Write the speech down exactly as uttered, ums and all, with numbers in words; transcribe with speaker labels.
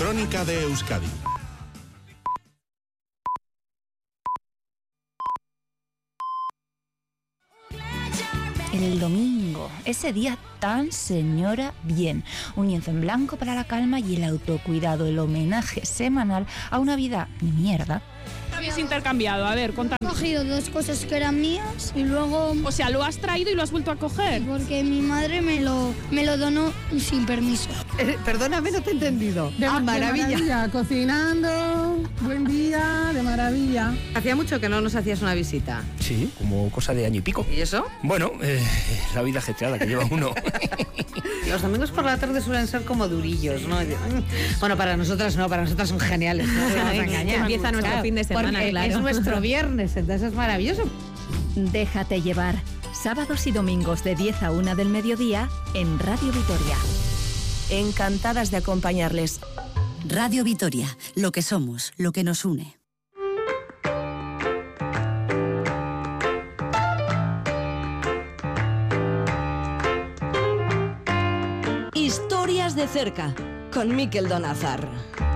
Speaker 1: Crónica de Euskadi.
Speaker 2: El domingo, ese día tan señora bien, un lienzo en blanco para la calma y el autocuidado, el homenaje semanal a una vida de mierda.
Speaker 3: Habéis intercambiado, a ver, contame.
Speaker 4: He cogido dos cosas que eran mías y luego...
Speaker 3: O sea, lo has traído y lo has vuelto a coger.
Speaker 4: Porque mi madre me lo, me lo donó sin permiso.
Speaker 5: Eh, perdóname, no te he entendido.
Speaker 6: De,
Speaker 5: ah, maravilla.
Speaker 6: de maravilla, cocinando, buen día, de maravilla.
Speaker 5: Hacía mucho que no nos hacías una visita.
Speaker 7: Sí, como cosa de año y pico.
Speaker 5: ¿Y eso?
Speaker 7: Bueno, eh, la vida ajetreada que lleva uno.
Speaker 5: Los domingos por la tarde suelen ser como durillos, ¿no? Bueno, para nosotras no, para nosotras son geniales, ¿no?
Speaker 8: Empieza nuestro fin de semana,
Speaker 5: porque
Speaker 8: claro.
Speaker 5: Es nuestro viernes, entonces es maravilloso.
Speaker 2: Déjate llevar. Sábados y domingos de diez a una del mediodía en Radio Vitoria.
Speaker 9: Encantadas de acompañarles. Radio Vitoria, lo que somos, lo que nos une.
Speaker 10: Historias de cerca, con Mikel Donazar.